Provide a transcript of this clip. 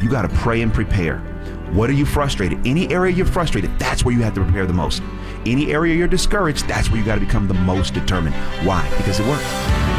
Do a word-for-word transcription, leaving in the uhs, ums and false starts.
You got to pray and prepare. What are you frustrated? Any area you're frustrated, that's where you have to prepare the most. Any area you're discouraged, that's where you got to become the most determined. Why? Because it works.